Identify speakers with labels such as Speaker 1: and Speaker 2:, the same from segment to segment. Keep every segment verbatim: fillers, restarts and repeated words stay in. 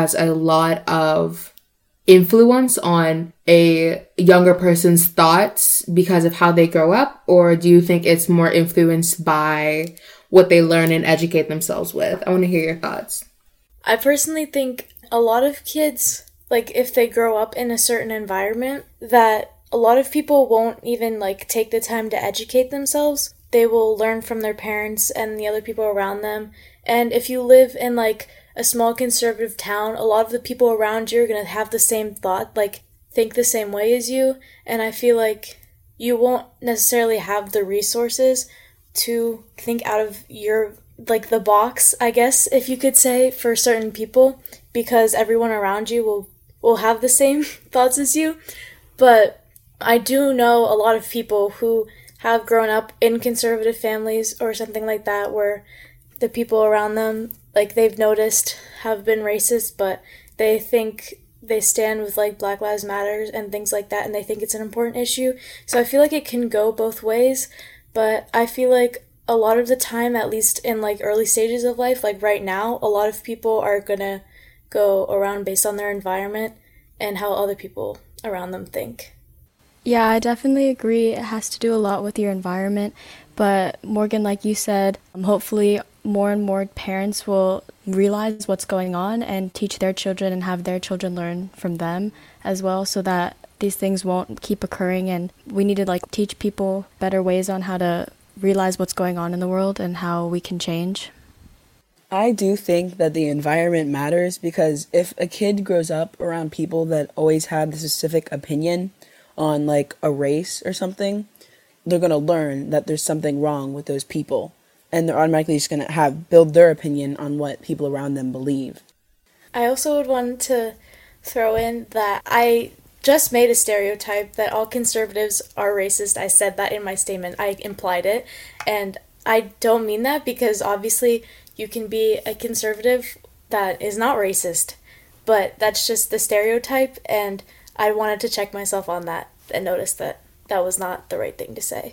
Speaker 1: has a lot of influence on a younger person's thoughts because of how they grow up? Or do you think it's more influenced by what they learn and educate themselves with? I want to hear your thoughts.
Speaker 2: I personally think a lot of kids, like if they grow up in a certain environment, that a lot of people won't even like take the time to educate themselves. They will learn from their parents and the other people around them. And if you live in like a small conservative town, a lot of the people around you are going to have the same thought, like think the same way as you. And I feel like you won't necessarily have the resources to think out of your, like the box, I guess, if you could say, for certain people, because everyone around you will, will have the same thoughts as you. But I do know a lot of people who have grown up in conservative families or something like that, where the people around them, like they've noticed, have been racist, but they think they stand with like Black Lives Matter and things like that, and they think it's an important issue. So I feel like it can go both ways, but I feel like a lot of the time, at least in like early stages of life, like right now, a lot of people are gonna go around based on their environment and how other people around them think.
Speaker 3: Yeah, I definitely agree. It has to do a lot with your environment. But Morgan, like you said, um, hopefully more and more parents will realize what's going on and teach their children and have their children learn from them as well, so that these things won't keep occurring. And we need to like teach people better ways on how to realize what's going on in the world and how we can change.
Speaker 4: I do think that the environment matters, because if a kid grows up around people that always have the specific opinion on like a race or something, they're going to learn that there's something wrong with those people, and they're automatically just going to have build their opinion on what people around them believe.
Speaker 2: I also would want to throw in that I just made a stereotype that all conservatives are racist. I said that in my statement. I implied it, and I don't mean that, because obviously you can be a conservative that is not racist, but that's just the stereotype, and I wanted to check myself on that and notice that that was not the right thing to say.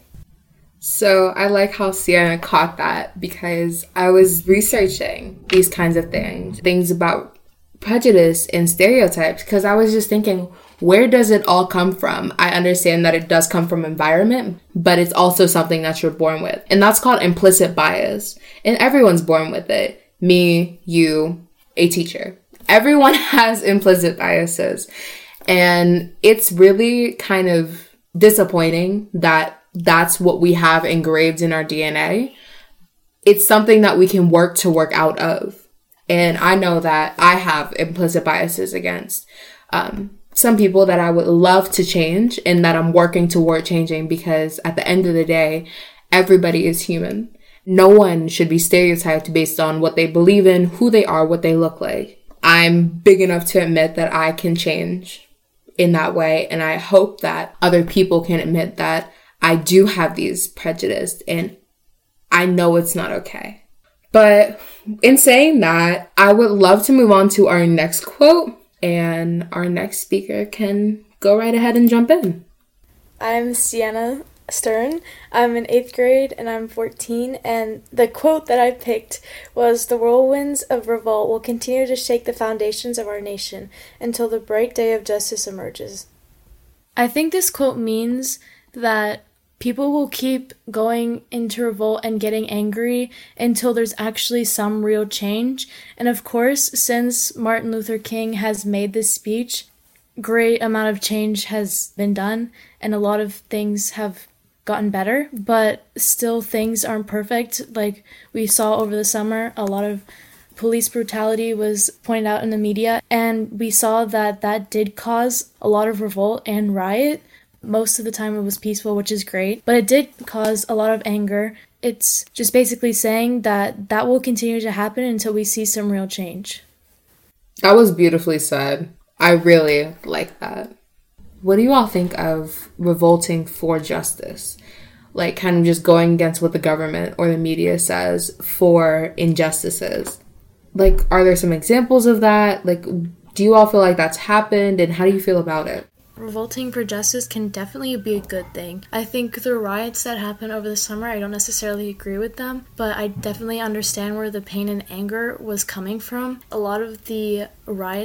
Speaker 1: So I like how Sienna caught that, because I was researching these kinds of things, things about prejudice and stereotypes, because I was just thinking, where does it all come from? I understand that it does come from environment, but it's also something that you're born with. And that's called implicit bias. And everyone's born with it. Me, you, a teacher. Everyone has implicit biases. And it's really kind of disappointing that that's what we have engraved in our D N A. It's something that we can work to work out of. And I know that I have implicit biases against um, some people that I would love to change, and that I'm working toward changing, because at the end of the day, everybody is human. No one should be stereotyped based on what they believe in, who they are, what they look like. I'm big enough to admit that I can change in that way, and I hope that other people can admit that I do have these prejudices, and I know it's not okay. But in saying that, I would love to move on to our next quote, and our next speaker can go right ahead and jump in.
Speaker 2: I'm Sienna Stern. I'm in eighth grade and I'm fourteen, and the quote that I picked was, "The whirlwinds of revolt will continue to shake the foundations of our nation until the bright day of justice emerges." I think this quote means that people will keep going into revolt and getting angry until there's actually some real change. And of course, since Martin Luther King has made this speech, great amount of change has been done and a lot of things have gotten better, but still things aren't perfect. Like we saw over the summer, a lot of police brutality was pointed out in the media, and we saw that that did cause a lot of revolt and riot. Most of the time it was peaceful, which is great, but it did cause a lot of anger. It's just basically saying that that will continue to happen until we see some real change.
Speaker 1: That was beautifully said. I really like that. What do you all think of revolting for justice? Like kind of just going against what the government or the media says for injustices. Like, are there some examples of that? Like, do you all feel like that's happened, and how do you feel about it?
Speaker 2: Revolting for justice can definitely be a good thing. I think the riots that happened over the summer, I don't necessarily agree with them, but I definitely understand where the pain and anger was coming from. A lot of the riots